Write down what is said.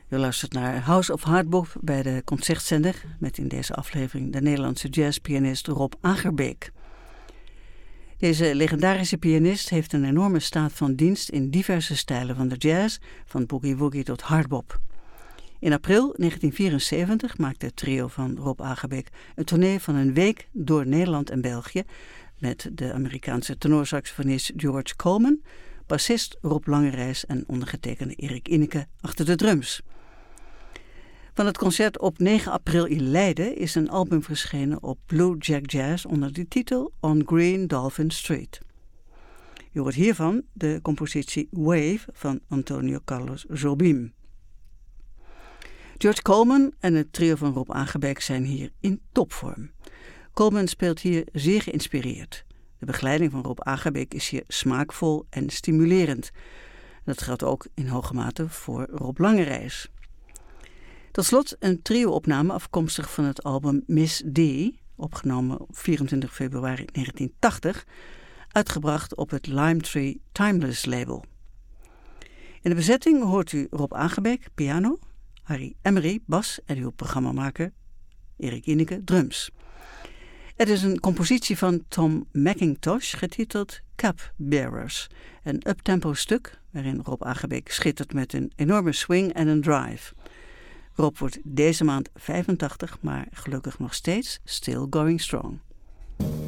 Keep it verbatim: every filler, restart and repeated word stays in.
U luistert naar House of Hardbop bij de Concertzender met in deze aflevering de Nederlandse jazzpianist Rob Agerbeek. Deze legendarische pianist heeft een enorme staat van dienst in diverse stijlen van de jazz, van boogie-woogie tot hardbop. In april negentien vierenzeventig maakte het trio van Rob Agerbeek een tournee van een week door Nederland en België met de Amerikaanse tenorsaxofonist George Coleman, bassist Rob Langerijs en ondergetekende Erik Inneke achter de drums. Van het concert op negen april in Leiden is een album verschenen op Blue Jack Jazz onder de titel On Green Dolphin Street. Je hoort hiervan de compositie Wave van Antonio Carlos Jobim. George Coleman en het trio van Rob Agerbeek zijn hier in topvorm. Coleman speelt hier zeer geïnspireerd. De begeleiding van Rob Agerbeek is hier smaakvol en stimulerend. Dat geldt ook in hoge mate voor Rob Langerijs. Tot slot een trio-opname afkomstig van het album Miss D, opgenomen op vierentwintig februari negentien tachtig, uitgebracht op het Lime Tree Timeless label. In de bezetting hoort u Rob Agerbeek, piano, Harry Emery, bas en uw programmamaker Erik Inneke, drums. Het is een compositie van Tom McIntosh getiteld Cupbearers, een uptempo stuk waarin Rob Agerbeek schittert met een enorme swing en een drive. Rob wordt deze maand vijfentachtig, maar gelukkig nog steeds still going strong.